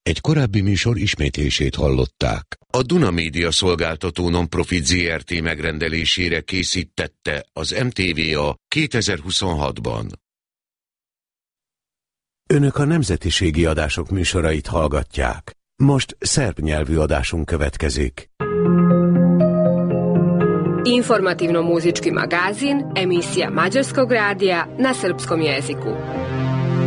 Egy korábbi műsor ismétlését hallották. A Duna Média Szolgáltató Nonprofit Zrt. Megrendelésére készítette az MTVA 2026-ban. Önök a nemzetiségi adások műsorait hallgatják. Most szerb nyelvű adásunk következik. Informativno-muzički magazin, emisija Mađarskog radija na srpskom jeziku.